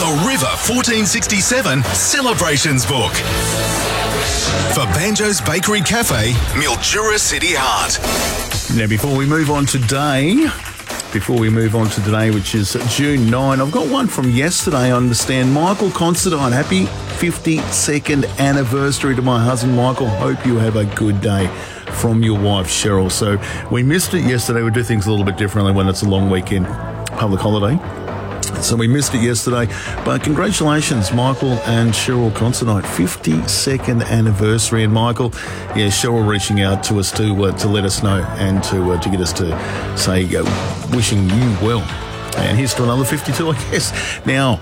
The River 1467 Celebrations Book. For Banjo's Bakery Cafe, Mildura City Heart. Now, before we move on today, which is June 9, I've got one from yesterday, I understand. Michael Considine, happy 52nd anniversary to my husband, Michael. Hope you have a good day. From your wife, Cheryl. So we missed it yesterday. We do things a little bit differently when it's a long weekend, public holiday. So we missed it yesterday. But congratulations, Michael and Cheryl Considine, 52nd anniversary. And Michael, Cheryl reaching out to us to let us know and to get us to say wishing you well. And here's to another 52, I guess. Now,